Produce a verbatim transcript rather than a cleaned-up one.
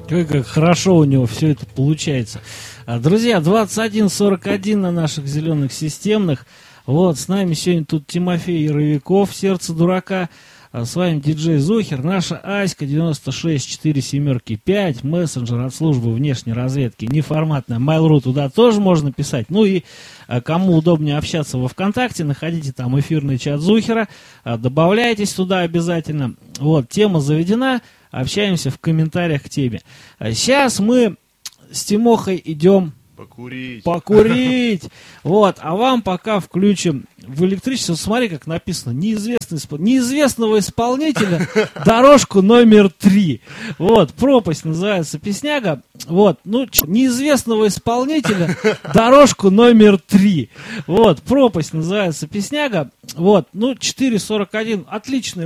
Как, как хорошо у него все это получается. Друзья, двадцать один сорок один на наших зеленых системных. Вот, с нами сегодня тут Тимофей Яровиков, сердце дурака. С вами диджей Зухер, наша Аська девяносто шесть четыре семерки пять, мессенджер от службы внешней разведки, неформатная, Mail.ru, туда тоже можно писать. Ну и кому удобнее общаться во ВКонтакте, находите там эфирный чат Зухера, добавляйтесь туда обязательно. Вот, тема заведена, общаемся в комментариях к теме. Сейчас мы с Тимохой идем покурить. Покурить. Вот, а вам пока включим в электричество. Смотри, как написано. Неизвестный, неизвестного исполнителя дорожку номер три. Вот, пропасть называется песняга. Вот, ну, ч- неизвестного исполнителя дорожку номер три. Вот, пропасть называется песняга. Вот, ну, четыре сорок один. Отличный